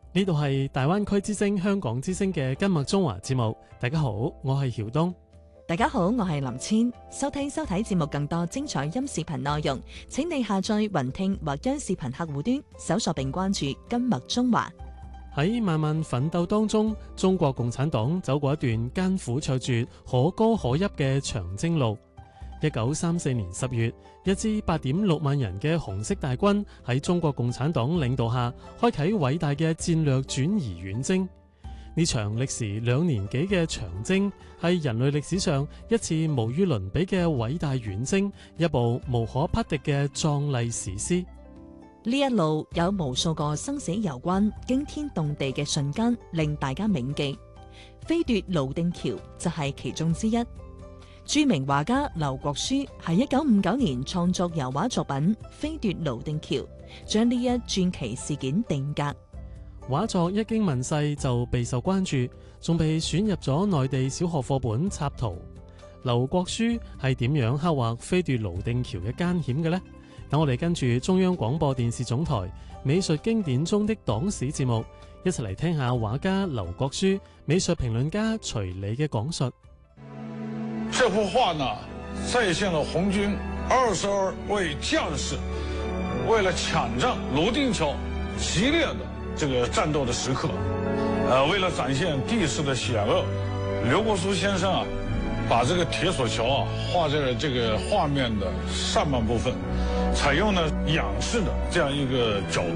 呢度係大灣區之聲香港之聲嘅今日中華節目。大家好，我係曉東。 大家好，我係林千。收睇節目更多精彩音視頻內容，請你下載雲聽或央視頻客戶端搜索並關注今日中華。 喺漫漫奮鬥當中，中國共產黨走過一段艱苦卓絕、可歌可泣嘅長征路。1934年10月，一支8.6萬人嘅紅色大軍喺中國共產黨領導下，開啟偉大嘅戰略轉移遠征。呢場歷時2年幾嘅長征，係人類歷史上一次無與倫比嘅偉大遠征，一部無可匹敵嘅壯麗史詩。 呢一路有無數個生死攸關、驚天動地嘅瞬間，令大家銘記。飛奪瀘定橋就係其中之一。著名畫家劉國書喺1959年創作油畫作品《飛奪瀘定橋》，將呢一傳奇事件定格。 畫作一經問世就備受關注，仲被選入咗內地小學課本插圖。劉國書係點樣刻畫飛奪瀘定橋嘅艱險嘅呢？等我哋跟住中央廣播電視總台美術經典中的黨史節目，一齊嚟聽下畫家劉國書、美術評論家徐理嘅講述。 這幅畫呢，再現了紅軍22位將士為了搶佔瀘定橋激烈的這個戰鬥的時刻。為了展現地勢的險惡，劉國書先生把這個鐵索橋畫在了這個畫面的上半部分，採用了仰視的這樣一個角